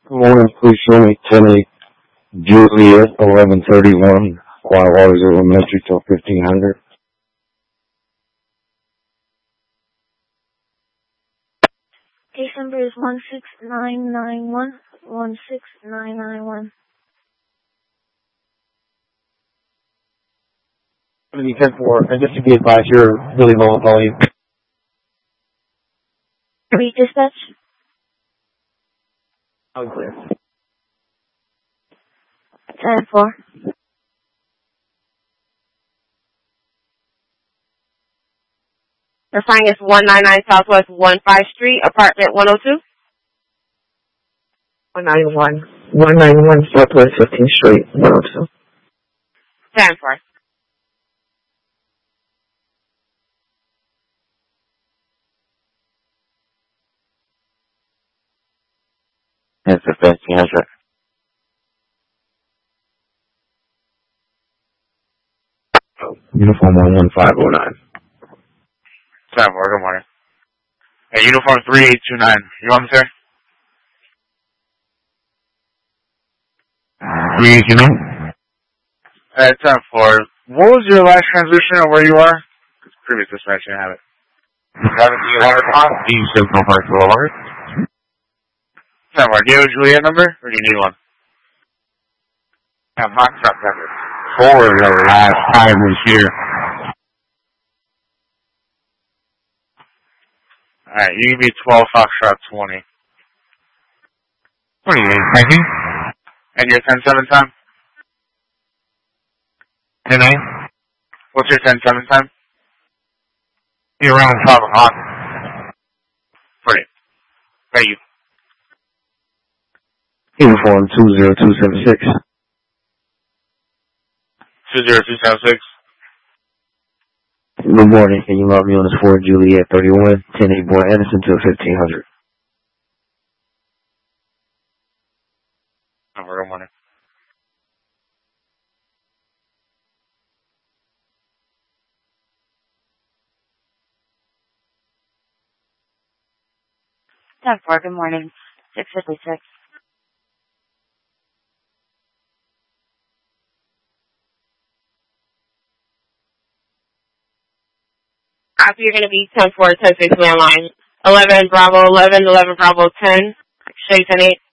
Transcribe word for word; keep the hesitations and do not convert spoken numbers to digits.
Good morning, please show me ten eight Juliet, eleven thirty-one, Quiet Waters Elementary till fifteen hundred. Case number is one six nine nine one, one six nine nine one. I'm going to be ten four, and just to be advised, you're really low on volume. Read dispatch. I'm clear. ten four. The sign is one ninety-nine Southwest fifteen Street, apartment one oh two. one ninety-one, one ninety-one Southwest fifteenth Street, one oh two. ten four. That's the fifteen hundred. Uniform one one five oh nine. ten four, good morning. Hey, uniform three eight two nine. You on, sir? three eight two nine? Uh, ten four. What was your last transmission or where you are? Because previous dispatch didn't have it. seventeen hundred o'clock? East Central Park Boulevard. ten four, do you have a Juliet number or do you need one? Yeah, Foxtrot number. Four the last time this year. Alright, you give me twelve Foxtrot twenty. twenty-eight, thank you. And your ten seven time? ten eight? What's your ten seven time? You're around twelve o'clock. Brilliant. Thank you. Uniform two zero two seven six. two zero two seven six. Good morning. Can you log me on this Ford Juliet thirty-one, ten eight Boy Anderson till fifteen hundred? Good morning. ten four, good morning. six fifty-six. After you're going to be ten four, ten six landline. eleven Bravo eleven, eleven Bravo ten. Show you ten eight.